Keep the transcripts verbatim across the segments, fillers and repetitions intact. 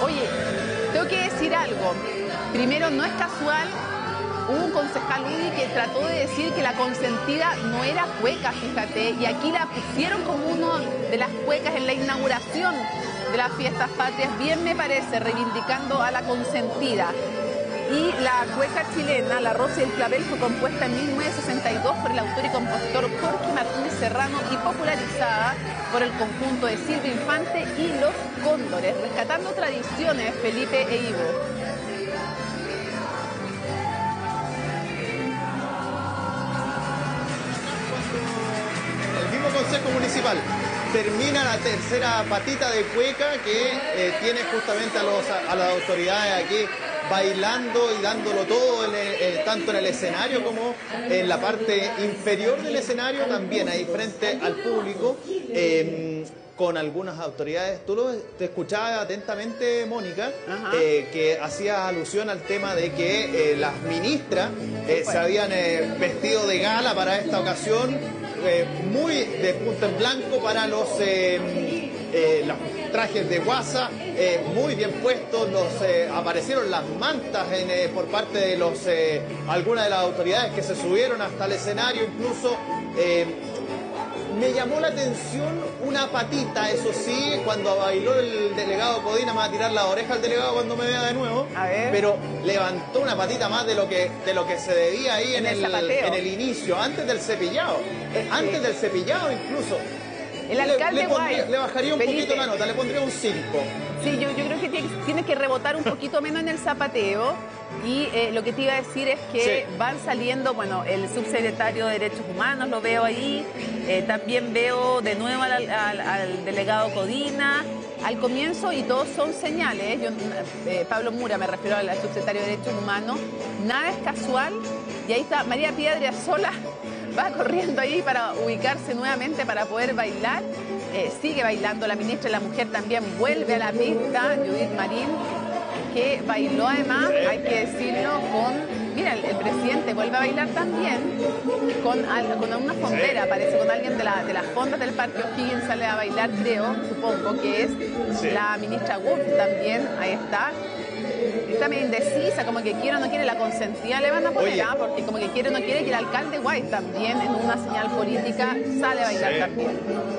Oye, tengo que decir algo. Primero, no es casual, hubo un concejal Udi que trató de decir que la consentida no era cueca, fíjate, y aquí la pusieron como uno de las cuecas en la inauguración de las fiestas patrias, bien me parece, reivindicando a la consentida. Y la cueca chilena, La Rosa y el Clavel, fue compuesta en mil novecientos sesenta y dos por el autor y compositor Jorge Martínez Serrano y popularizada por el conjunto de Silvio Infante y Los Cóndores, rescatando tradiciones, Felipe e Ivo. El mismo Consejo Municipal termina la tercera patita de cueca que eh, tiene justamente a, los, a, a las autoridades aquí bailando y dándolo todo, en el, el, tanto en el escenario como en la parte inferior del escenario, también ahí frente al público, eh, con algunas autoridades. Tú lo, te escuchabas atentamente, Mónica, eh, que hacía alusión al tema de que eh, las ministras eh, se habían eh, vestido de gala para esta ocasión, eh, muy de punto en blanco para los... Eh, Eh, los trajes de guasa, eh, muy bien puestos, los, eh, aparecieron las mantas en, eh, por parte de los eh, algunas de las autoridades que se subieron hasta el escenario, incluso eh, me llamó la atención una patita, eso sí, cuando bailó el delegado Codina. Me va a tirar la oreja al delegado cuando me vea de nuevo, a ver. Pero levantó una patita más de lo que de lo que se debía ahí en, en, el, en el inicio, antes del cepillado, eh, antes del cepillado incluso. El alcalde le, le, pondría, le bajaría un Felipe. poquito la nota, le pondría un cinco. Sí, yo, yo creo que tiene, tiene que rebotar un poquito menos en el zapateo. Y eh, lo que te iba a decir es que sí. van saliendo, bueno, el subsecretario de Derechos Humanos, lo veo ahí. Eh, también veo de nuevo al, al, al delegado Codina. Al comienzo, y todos son señales, yo, eh, Pablo Mura, me refiero al subsecretario de Derechos Humanos, nada es casual. Y ahí está María Piedra sola. Va corriendo ahí para ubicarse nuevamente para poder bailar. Eh, sigue bailando la ministra de la Mujer, también vuelve a la pista, Judith Marín, que bailó además, hay que decirlo, con... Mira, el, el presidente vuelve a bailar también con, con una fondera, parece, con alguien de, la, de las fondas del Parque O'Higgins sale a bailar, creo, supongo que es sí. la ministra Wolf también, ahí está. Está medio indecisa, como que quiere o no quiere, la consentida le van a poner, ¿ah? Porque como que quiere o no quiere, que el alcalde White también, en una señal política, sale a bailar sí. también.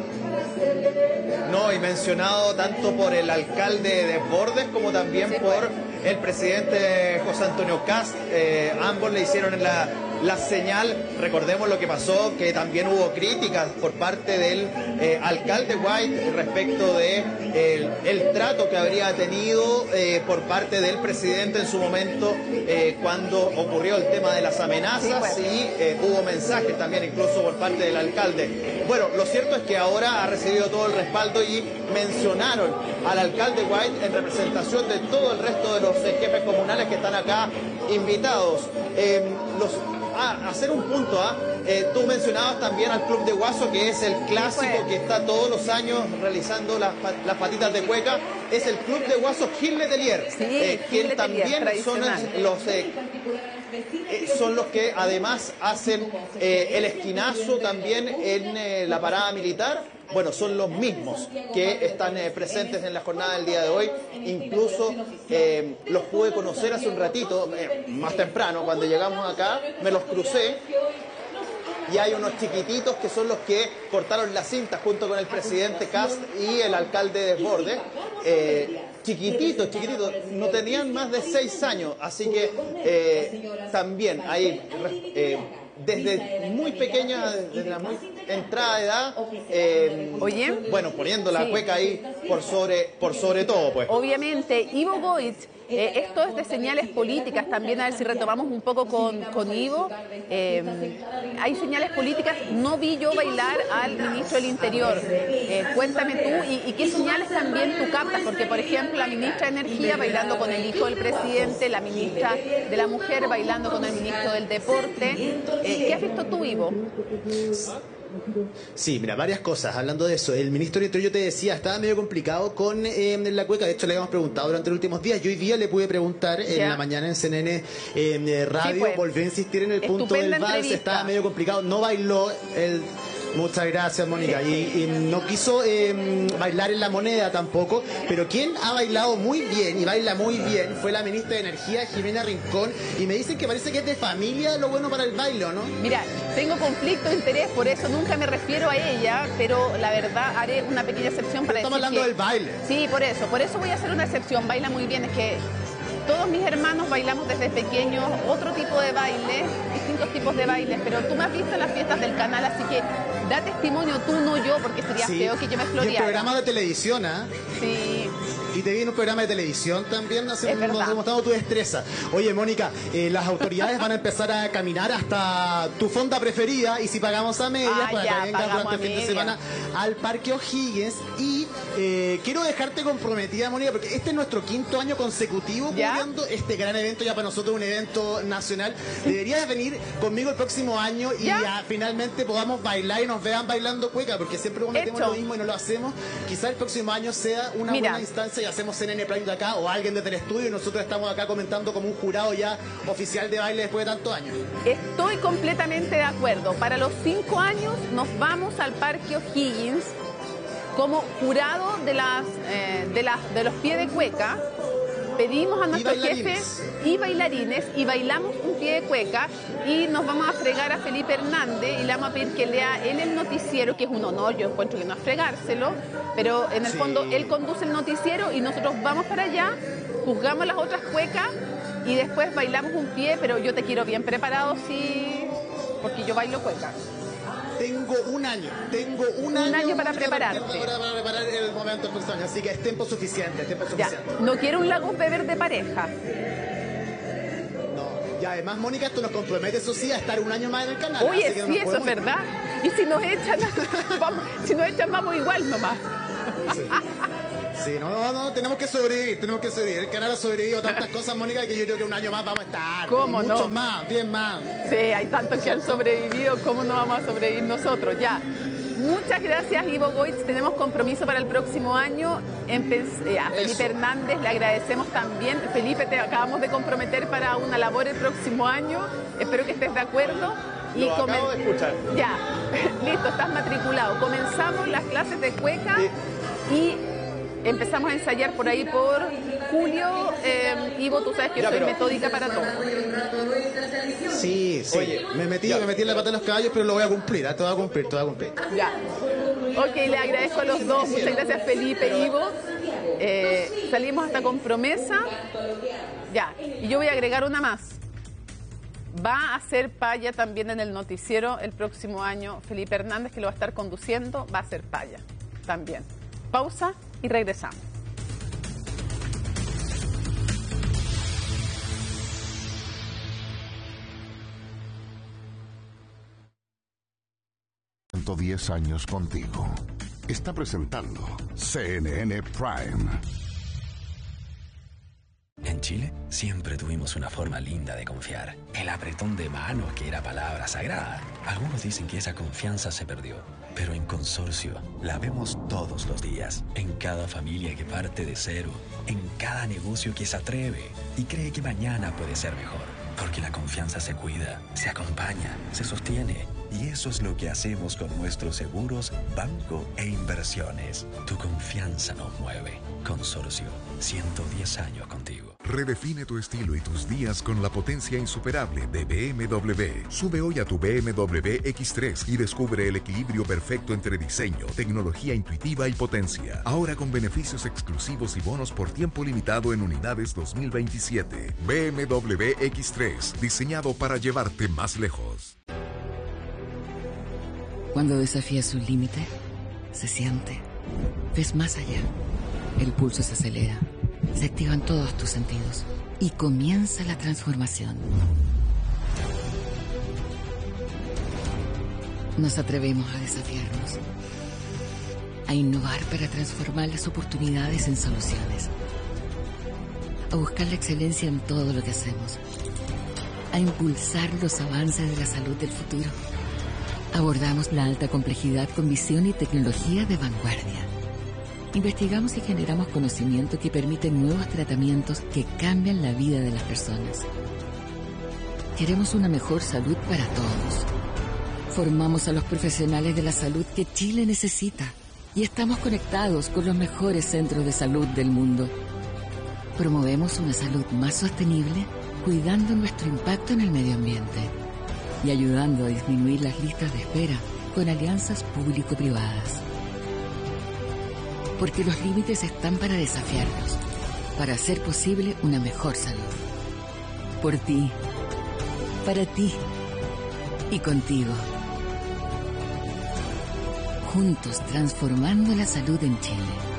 No, y mencionado tanto por el alcalde de Desbordes como también sí, por bueno. el presidente José Antonio Kast, eh, ambos le hicieron la, la señal. Recordemos lo que pasó, que también hubo críticas por parte del eh, alcalde White respecto de el, el trato que habría tenido eh, por parte del presidente en su momento eh, cuando ocurrió el tema de las amenazas sí, bueno. y eh, hubo mensajes también incluso por parte del alcalde. Bueno, lo cierto es que ahora ha recibido todo el respaldo y mencionaron al alcalde White en representación de todo el resto de los eh, jefes comunales que están acá invitados. Eh, los Ah, hacer un punto, ¿ah? Eh, tú mencionabas también al Club de Guaso, que es el clásico que está todos los años realizando las, las patitas de cueca. Es el Club de Guaso Gil Letelier, sí, eh, quien también son los, eh, eh, son los que además hacen eh, el esquinazo también en eh, la parada militar. Bueno, son los mismos que están eh, presentes en la jornada del día de hoy. Incluso eh, los pude conocer hace un ratito, eh, más temprano, cuando llegamos acá, me los crucé. Y hay unos chiquititos que son los que cortaron la cinta junto con el presidente Kast y el alcalde de Desbordes. Eh, chiquititos, chiquititos, no tenían más de seis años, así que eh, también hay... Eh, desde muy pequeña, desde la muy entrada de edad, eh, Oye, bueno, poniendo la sí. cueca ahí por sobre, por sobre todo, pues. Obviamente, Ivo Goitz, eh, esto es de señales políticas también, a ver si retomamos un poco con, con Ivo. Eh, hay señales políticas, no vi yo bailar al ministro del Interior. Eh, cuéntame tú, y, y qué señales también tú captas, porque por ejemplo la ministra de Energía bailando con el hijo del presidente, la ministra de la Mujer bailando con el ministro del Deporte. Eh, ¿Qué has visto tú, Ivo? Sí, mira, varias cosas. Hablando de eso, el ministro del Interior, yo te decía, estaba medio complicado con eh, la cueca. De hecho, le habíamos preguntado durante los últimos días. Yo hoy día le pude preguntar en la mañana en C N N eh, Radio. Sí, pues, volvió a insistir en el punto del vals. Estaba medio complicado. No bailó el... Muchas gracias, Mónica. Y, y no quiso eh, bailar en la moneda tampoco, pero quien ha bailado muy bien y baila muy bien fue la ministra de Energía, Jimena Rincón, y me dicen que parece que es de familia lo bueno para el baile, ¿no? Mira, tengo conflicto de interés, por eso nunca me refiero a ella, pero la verdad haré una pequeña excepción para Estamos decir hablando que... del baile. Sí, por eso, por eso voy a hacer una excepción. Baila muy bien, es que todos mis hermanos bailamos desde pequeños otro tipo de baile, distintos tipos de bailes, pero tú me has visto en las fiestas del canal, así que da testimonio tú, no yo, porque sería Sí. feo que yo me Y el floreara. programa de televisión, ¿ah? Sí. Y te vi en un programa de televisión también, Es hace, verdad. nos demostrando tu destreza. Oye, Mónica, eh, las autoridades van a empezar a caminar hasta tu fonda preferida, y si pagamos a medias, Ah, para ya, que vengas pagamos durante a el fin de medias. semana al Parque O'Higgins. Y eh, quiero dejarte comprometida, Mónica, porque este es nuestro quinto año consecutivo ¿Ya? cubriendo este gran evento, ya para nosotros un evento nacional. Deberías venir conmigo el próximo año y ¿Ya? ya finalmente podamos bailar y nos vean bailando cueca, porque siempre cometemos Hecho. lo mismo y no lo hacemos. Quizás el próximo año sea una Mira. buena instancia y hacemos C N N Prime de acá o alguien desde el estudio, y nosotros estamos acá comentando como un jurado ya oficial de baile después de tantos años. Estoy completamente de acuerdo. Para los cinco años nos vamos al Parque O'Higgins como jurado de las eh, de las de los pies de cueca. Pedimos a nuestros bailarines. jefes y bailarines y bailamos un pie de cueca y nos vamos a fregar a Felipe Hernández y le vamos a pedir que lea él el noticiero, que es un honor, yo encuentro que no es fregárselo, pero en el Sí. fondo él conduce el noticiero y nosotros vamos para allá, juzgamos las otras cuecas y después bailamos un pie, pero yo te quiero bien preparado, sí, porque yo bailo cueca. Tengo un año, tengo un año, año para Mónica, prepararte. Para, para preparar el momento del próximo año, así que es tiempo suficiente, tiempo Ya, suficiente. no quiero un lago beber de pareja. No. Y además, Mónica, esto nos compromete, eso sí, a estar un año más en el canal. Oye, así que no sí, nos eso es podemos- verdad. Y si nos echan, vamos, si nos echan vamos igual nomás. Sí. Sí, no, no, no, tenemos que sobrevivir, tenemos que sobrevivir. El canal ha sobrevivido a tantas cosas, Mónica, que yo creo que un año más vamos a estar. ¿Cómo no? Muchos más, diez más. Sí, hay tantos que han sobrevivido, ¿cómo no vamos a sobrevivir nosotros? Ya. Muchas gracias, Ivo Goitz. Tenemos compromiso para el próximo año. Empe- eh, a Felipe Eso. Hernández le agradecemos también. Felipe, te acabamos de comprometer para una labor el próximo año. Espero que estés de acuerdo. Lo acabo comen- de escuchar. Ya, listo, estás matriculado. Comenzamos las clases de cueca y empezamos a ensayar por ahí por julio. Eh, Ivo, tú sabes que Ya, soy pero- metódica para todo. Sí, sí. Oye, me metí, ya. me metí en la pata de los caballos, pero lo voy a cumplir, ¿eh? Te voy a cumplir, te voy a cumplir. Ya. Ok, le agradezco a los dos. Muchas gracias, Felipe y Ivo. Eh, salimos hasta con promesa. Ya. Y yo voy a agregar una más. Va a ser paya también en el noticiero el próximo año. Felipe Hernández, que lo va a estar conduciendo, va a ser paya también. Pausa y regresamos. ciento diez años contigo. Está presentando C N N Prime. En Chile siempre tuvimos una forma linda de confiar. El apretón de manos que era palabra sagrada. Algunos dicen que esa confianza se perdió. Pero en Consorcio la vemos todos los días. En cada familia que parte de cero. En cada negocio que se atreve y cree que mañana puede ser mejor. Porque la confianza se cuida, se acompaña, se sostiene. Y eso es lo que hacemos con nuestros seguros, banco e inversiones. Tu confianza nos mueve. Consorcio, ciento diez años contigo. Redefine tu estilo y tus días con la potencia insuperable de B M W. Sube hoy a tu B M W X tres y descubre el equilibrio perfecto entre diseño, tecnología intuitiva y potencia. Ahora con beneficios exclusivos y bonos por tiempo limitado en unidades dos mil veintisiete. B M W X tres, diseñado para llevarte más lejos. Cuando desafías un límite, se siente. Ves más allá. El pulso se acelera. Se activan todos tus sentidos. Y comienza la transformación. Nos atrevemos a desafiarnos. A innovar para transformar las oportunidades en soluciones. A buscar la excelencia en todo lo que hacemos. A impulsar los avances de la salud del futuro. Abordamos la alta complejidad con visión y tecnología de vanguardia. Investigamos y generamos conocimiento que permite nuevos tratamientos que cambian la vida de las personas. Queremos una mejor salud para todos. Formamos a los profesionales de la salud que Chile necesita y estamos conectados con los mejores centros de salud del mundo. Promovemos una salud más sostenible, cuidando nuestro impacto en el medio ambiente y ayudando a disminuir las listas de espera con alianzas público-privadas. Porque los límites están para desafiarnos, para hacer posible una mejor salud. Por ti, para ti y contigo. Juntos transformando la salud en Chile.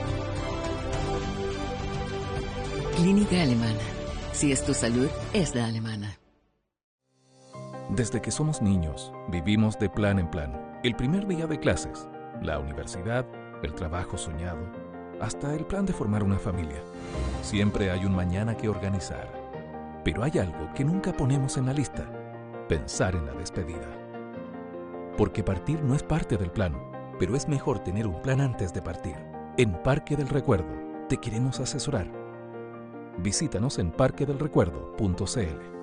Clínica Alemana. Si es tu salud, es la alemana. Desde que somos niños, vivimos de plan en plan. El primer día de clases, la universidad, el trabajo soñado, hasta el plan de formar una familia. Siempre hay un mañana que organizar. Pero hay algo que nunca ponemos en la lista: pensar en la despedida. Porque partir no es parte del plan, pero es mejor tener un plan antes de partir. En Parque del Recuerdo te queremos asesorar. Visítanos en parque del recuerdo punto c l.